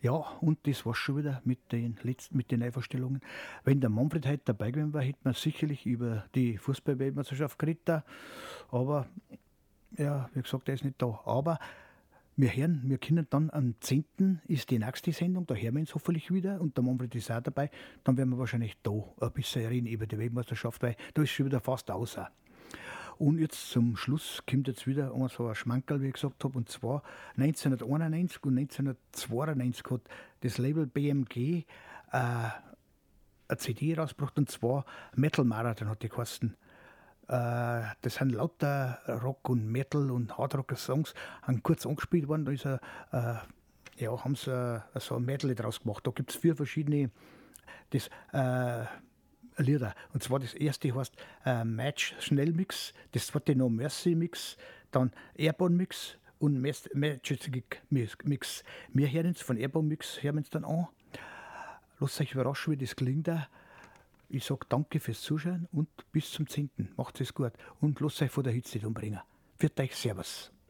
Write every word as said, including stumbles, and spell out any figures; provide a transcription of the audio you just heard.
Ja, und das war's schon wieder mit den letzten, mit den Neuvorstellungen. Wenn der Manfred heute dabei gewesen wäre, hätte man sicherlich über die Fußball-Weltmeisterschaft geredet. da. Aber, ja, wie gesagt, er ist nicht da. Aber wir hören, wir können dann am zehnten ist die nächste Sendung, da hören wir uns hoffentlich wieder und der Manfred ist auch dabei. Dann werden wir wahrscheinlich da ein bisschen reden über die Weltmeisterschaft, weil da ist schon wieder fast aus. auch. Und jetzt zum Schluss kommt jetzt wieder ein so ein Schmankerl, wie ich gesagt habe, und zwar neunzehnhunderteinundneunzig und neunzehnhundertzweiundneunzig hat das Label B M G äh, eine C D rausgebracht, und zwar Metal Marathon hat die geheißen. Äh, das sind lauter Rock und Metal und Hardrocker-Songs, haben kurz angespielt worden, da ist ein, äh, ja, haben sie äh, so ein Medley draus gemacht. Da gibt es vier verschiedene das, äh, Lieder. Und zwar das erste heißt äh, Match Schnellmix, das zweite noch Mercy Mix, dann Airborne Mix und Magic Mix. Wir hören uns von Airborne Mix, hören uns dann an. Lasst euch überraschen, wie das klingt. da. Ich sage danke fürs Zuschauen und bis zum zehnten Macht es gut und lasst euch von der Hitze umbringen. Für euch, Servus.